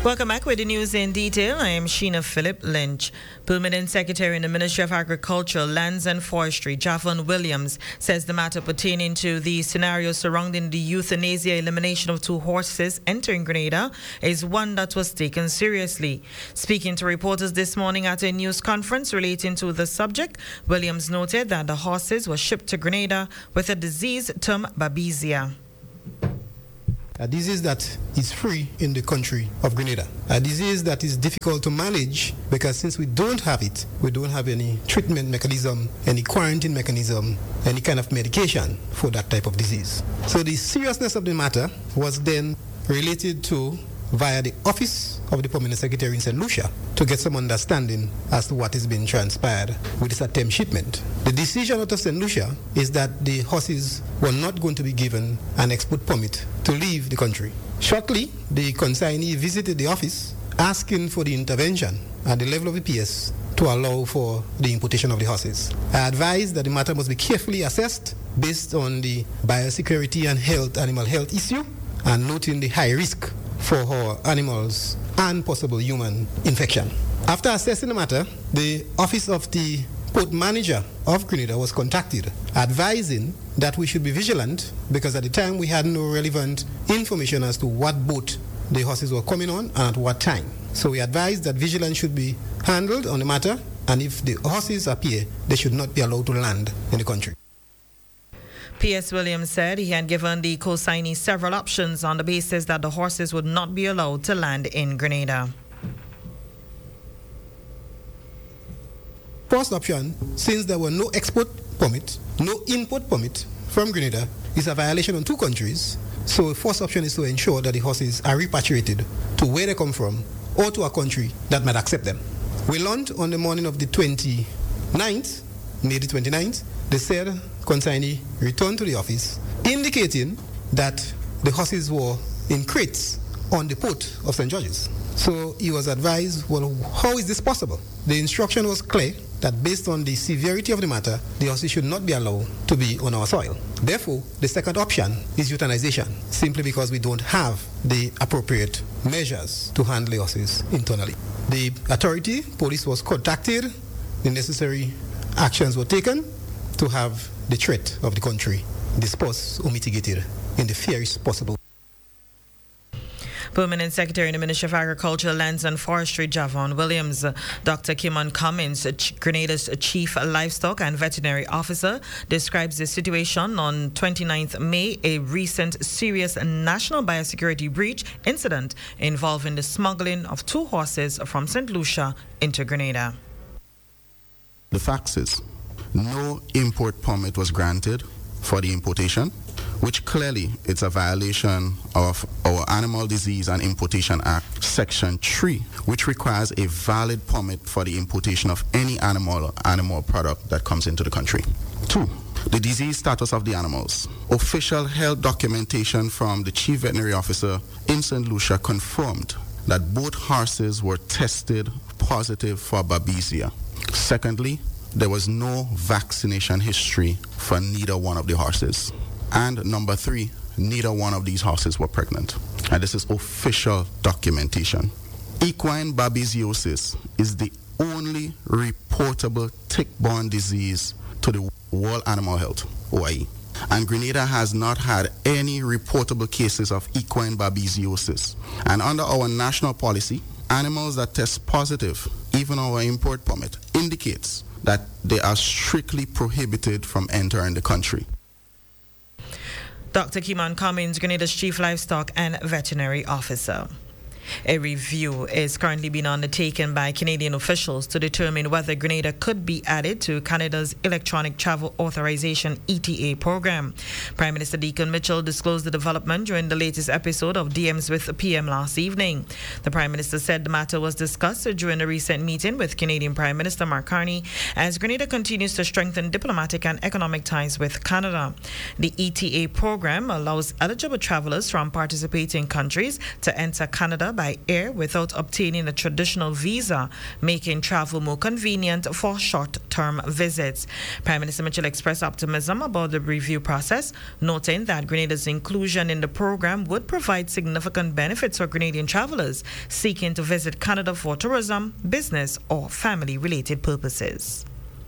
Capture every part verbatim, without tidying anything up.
Welcome back with the news in detail. I am Sheena Philip Lynch. Permanent Secretary in the Ministry of Agriculture, Lands and Forestry, Javon Williams, says the matter pertaining to the scenario surrounding the euthanasia elimination of two horses entering Grenada is one that was taken seriously. Speaking to reporters this morning at a news conference relating to the subject, Williams noted that the horses were shipped to Grenada with a disease termed Babesia. A disease that is free in the country of Grenada. A disease that is difficult to manage because since we don't have it, we don't have any treatment mechanism, any quarantine mechanism, any kind of medication for that type of disease. So the seriousness of the matter was then related to via the office of the Permanent Secretary in Saint Lucia to get some understanding as to what is being transpired with this attempt shipment. The decision out of Saint Lucia is that the horses were not going to be given an export permit to leave the country. Shortly, the consignee visited the office asking for the intervention at the level of the P S to allow for the importation of the horses. I advised that the matter must be carefully assessed based on the biosecurity and health, animal health issue, and noting the high risk for our animals and possible human infection. After assessing the matter, the office of the port manager of Grenada was contacted, advising that we should be vigilant because at the time we had no relevant information as to what boat the horses were coming on and at what time. So we advised that vigilance should be handled on the matter, and if the horses appear, they should not be allowed to land in the country. P S Williams said he had given the consignee several options on the basis that the horses would not be allowed to land in Grenada. First option, since there were no export permit, no import permit from Grenada, is a violation on two countries. So the first option is to ensure that the horses are repatriated to where they come from or to a country that might accept them. We learned on the morning of the twenty-ninth, May the twenty-ninth, the said consignee returned to the office, indicating that the horses were in crates on the port of Saint George's. So he was advised, well, how is this possible? The instruction was clear that based on the severity of the matter, the horses should not be allowed to be on our soil. Therefore, the second option is euthanization, simply because we don't have the appropriate measures to handle the horses internally. The authority, police, was contacted, the necessary actions were taken to have the threat of the country dispersed or mitigated in the fairest possible. Permanent Secretary in the Ministry of Agriculture, Lands and Forestry, Javon Williams. Doctor Kimon Cummins, Grenada's Chief Livestock and Veterinary Officer, describes the situation on twenty-ninth May, a recent serious national biosecurity breach incident involving the smuggling of two horses from Saint Lucia into Grenada. The facts is, no import permit was granted for the importation, which clearly it's a violation of our Animal Disease and Importation Act, Section three, which requires a valid permit for the importation of any animal or animal product that comes into the country. Two, the disease status of the animals. Official health documentation from the Chief Veterinary Officer in Saint Lucia confirmed that both horses were tested positive for Babesia. Secondly, there was no vaccination history for neither one of the horses. And number three, neither one of these horses were pregnant. And this is official documentation. Equine babesiosis is the only reportable tick-borne disease to the World Animal Health, O I E. And Grenada has not had any reportable cases of equine babesiosis. And under our national policy, animals that test positive, even our import permit, indicates that they are strictly prohibited from entering the country. Doctor Kimon Cummins, Grenada's Chief Livestock and Veterinary Officer. A review is currently being undertaken by Canadian officials to determine whether Grenada could be added to Canada's Electronic Travel Authorization E T A program. Prime Minister Deacon Mitchell disclosed the development during the latest episode of D Ms with P M last evening. The Prime Minister said the matter was discussed during a recent meeting with Canadian Prime Minister Mark Carney as Grenada continues to strengthen diplomatic and economic ties with Canada. The E T A program allows eligible travelers from participating countries to enter Canada by air without obtaining a traditional visa, making travel more convenient for short-term visits. Prime Minister Mitchell expressed optimism about the review process, noting that Grenada's inclusion in the program would provide significant benefits for Grenadian travelers seeking to visit Canada for tourism, business, or family-related purposes.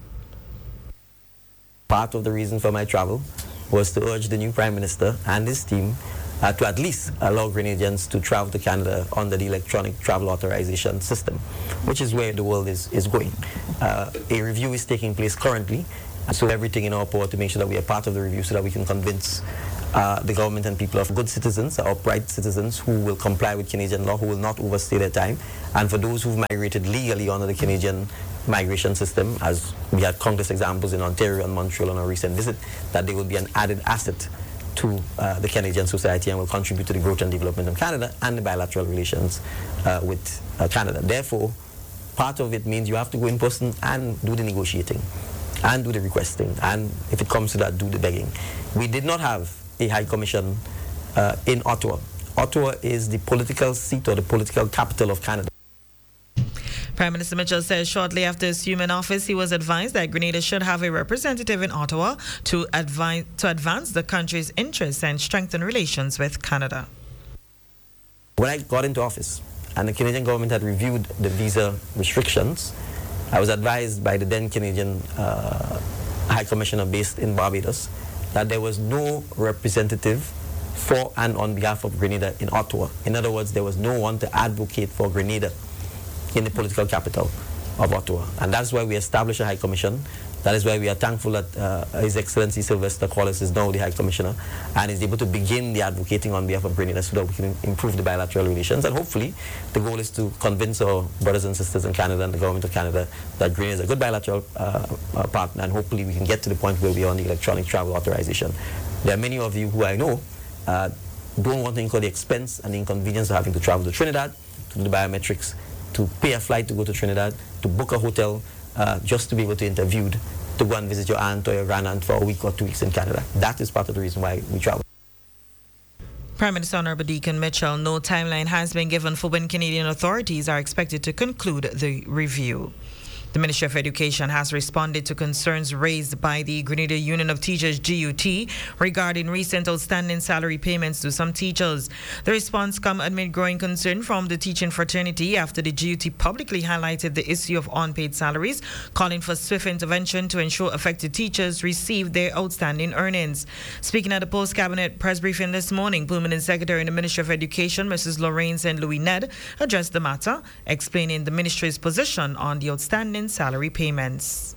Part of the reason for my travel was to urge the new Prime Minister and his team uh, to at least allow Grenadians to travel to Canada under the electronic travel authorization system, which is where the world is, is going. Uh, a review is taking place currently, so everything in our power to make sure that we are part of the review so that we can convince uh, the government and people of good citizens, upright citizens who will comply with Canadian law, who will not overstay their time, and for those who've migrated legally under the Canadian migration system, as we had countless examples in Ontario and Montreal on a recent visit, that they will be an added asset to uh, the Canadian society and will contribute to the growth and development of Canada and the bilateral relations uh, with uh, Canada. Therefore, part of it means you have to go in person and do the negotiating and do the requesting, and if it comes to that, do the begging. We did not have a High Commission uh, in Ottawa. Ottawa is the political seat or the political capital of Canada. Prime Minister Mitchell says shortly after assuming office, he was advised that Grenada should have a representative in Ottawa to, advise, to advance the country's interests and strengthen relations with Canada. When I got into office and the Canadian government had reviewed the visa restrictions, I was advised by the then Canadian uh, High Commissioner based in Barbados that there was no representative for and on behalf of Grenada in Ottawa. In other words, there was no one to advocate for Grenada in the political capital of Ottawa. And that's why we established a High Commission. That is why we are thankful that uh, His Excellency Sylvester Quallis is now the High Commissioner and is able to begin the advocating on behalf of Grenada so that we can improve the bilateral relations. And hopefully, the goal is to convince our brothers and sisters in Canada and the government of Canada that Grenada is a good bilateral uh, uh, partner, and hopefully we can get to the point where we are on the electronic travel authorization. There are many of you who I know uh, don't want to incur the expense and the inconvenience of having to travel to Trinidad to do the biometrics, to pay a flight to go to Trinidad, to book a hotel, uh, just to be able to interview, to go and visit your aunt or your grandaunt for a week or two weeks in Canada. That is part of the reason why we travel. Prime Minister Honorable Deacon Mitchell, no timeline has been given for when Canadian authorities are expected to conclude the review. The Ministry of Education has responded to concerns raised by the Grenada Union of Teachers, G U T, regarding recent outstanding salary payments to some teachers. The response comes amid growing concern from the teaching fraternity after the G U T publicly highlighted the issue of unpaid salaries, calling for swift intervention to ensure affected teachers receive their outstanding earnings. Speaking at the post-cabinet press briefing this morning, Permanent Secretary in the Ministry of Education, Missus Lorraine Saint Louis Ned, addressed the matter, explaining the ministry's position on the outstanding salary payments.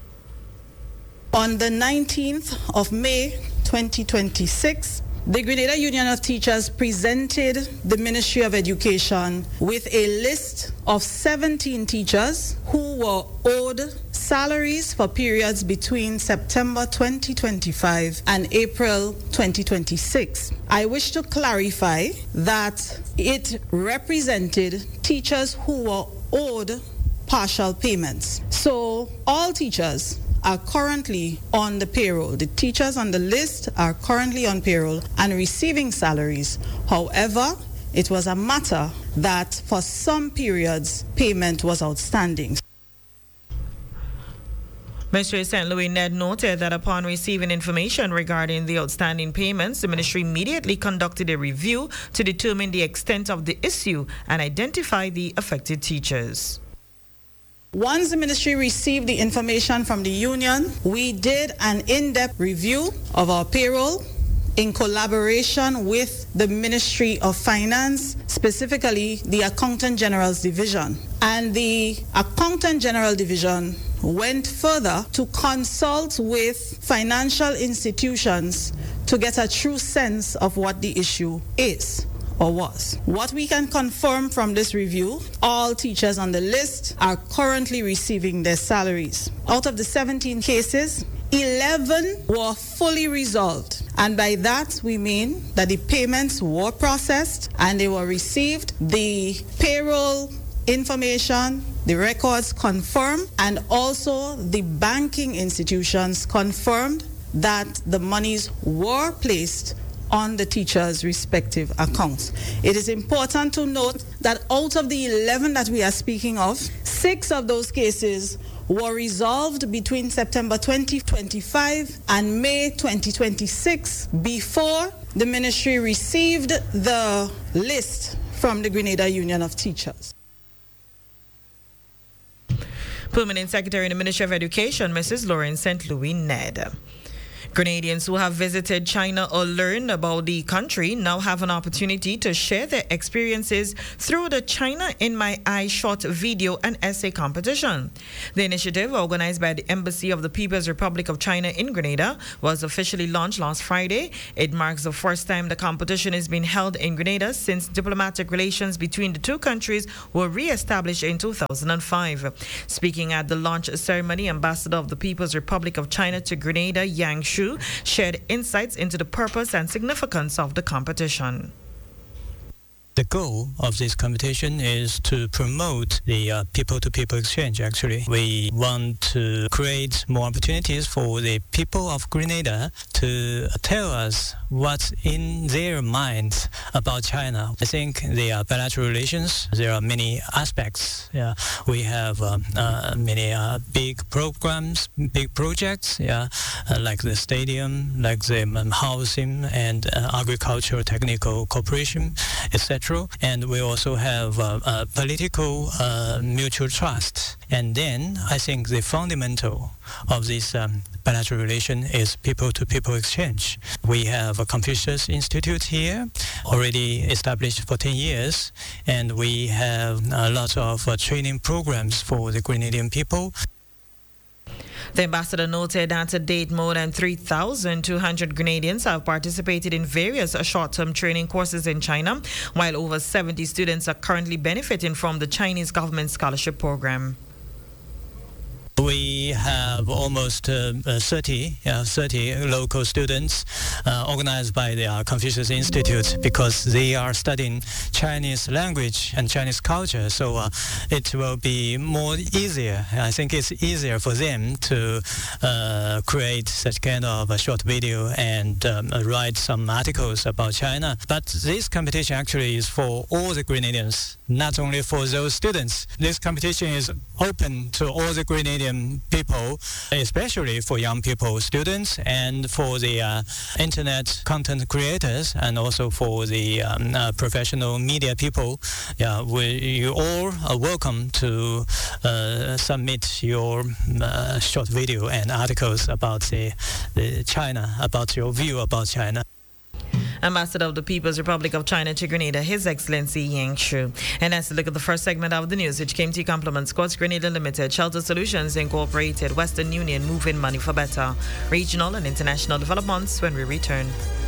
On the nineteenth of May twenty twenty-six, the Grenada Union of Teachers presented the Ministry of Education with a list of seventeen teachers who were owed salaries for periods between September twenty twenty-five and April twenty twenty-six. I wish to clarify that it represented teachers who were owed partial payments. So all teachers are currently on the payroll. The teachers on the list are currently on payroll and receiving salaries. However, it was a matter that for some periods payment was outstanding. Mister Saint Louis Ned noted that upon receiving information regarding the outstanding payments, the ministry immediately conducted a review to determine the extent of the issue and identify the affected teachers. Once the ministry received the information from the union, we did an in-depth review of our payroll in collaboration with the Ministry of Finance, specifically the Accountant General's Division. And the Accountant General Division went further to consult with financial institutions to get a true sense of what the issue is or was. What we can confirm from this review, all teachers on the list are currently receiving their salaries. Out of the seventeen cases, eleven were fully resolved. And by that, we mean that the payments were processed and they were received. The payroll information, the records confirmed, and also the banking institutions confirmed that the monies were placed on the teachers' respective accounts. It is important to note that out of the eleven that we are speaking of, six of those cases were resolved between September twenty twenty-five and May twenty twenty-six before the ministry received the list from the Grenada Union of Teachers. Permanent Secretary in the Ministry of Education, Missus Lauren Saint Louis Ned. Grenadians who have visited China or learned about the country now have an opportunity to share their experiences through the China in My Eye short video and essay competition. The initiative, organized by the Embassy of the People's Republic of China in Grenada, was officially launched last Friday. It marks the first time the competition is being held in Grenada since diplomatic relations between the two countries were re-established in two thousand five. Speaking at the launch ceremony, Ambassador of the People's Republic of China to Grenada, Yang Shu, shared insights into the purpose and significance of the competition. The goal of this competition is to promote the uh, people-to-people exchange, actually. We want to create more opportunities for the people of Grenada to tell us what's in their minds about China. I think the uh, bilateral relations, there are many aspects. Yeah. We have um, uh, many uh, big programs, big projects, yeah, uh, like the stadium, like the um, housing and uh, agricultural technical cooperation, et cetera. And we also have uh, uh, political uh, mutual trust. And then I think the fundamental of this um, bilateral relation is people-to-people exchange. We have a Confucius Institute here, already established for ten years, and we have a lot of uh, training programs for the Grenadian people. The ambassador noted that to date, more than three thousand two hundred Grenadians have participated in various short-term training courses in China, while over seventy students are currently benefiting from the Chinese government scholarship program. We have almost uh, thirty, uh, thirty local students uh, organized by the uh, Confucius Institute because they are studying Chinese language and Chinese culture. So uh, it will be more easier. I think it's easier for them to uh, create such kind of a short video and um, write some articles about China. But this competition actually is for all the Grenadians, not only for those students. This competition is open to all the Grenadian people, especially for young people, students, and for the uh, internet content creators, and also for the um, uh, professional media people. Yeah, we, you all are welcome to uh, submit your uh, short video and articles about the, the China, about your view about China. Ambassador of the People's Republic of China to Grenada, His Excellency Yang Shu. And that's a look at the first segment of the news, which came to you compliments Quartz Grenada Limited, Shelter Solutions Incorporated, Western Union, Moving Money for Better, regional and international developments when we return.